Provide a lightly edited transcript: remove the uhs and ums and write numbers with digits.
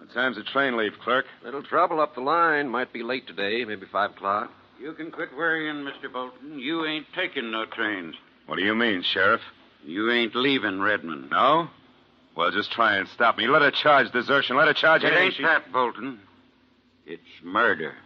What time's the train leave, clerk? Little trouble up the line. Might be late today, maybe 5 o'clock. You can quit worrying, Mr. Bolton. You ain't taking no trains. What do you mean, Sheriff? You ain't leaving Redmond. No? Well, just try and stop me. Let her charge desertion. Let her charge It anything ain't that, Bolton. It's murder.